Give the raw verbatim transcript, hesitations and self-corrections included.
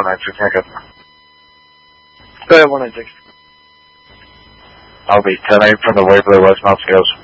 one nine six, make it. Go ahead, one nine six. I'll be ten eight from the way blue West Mount Scales.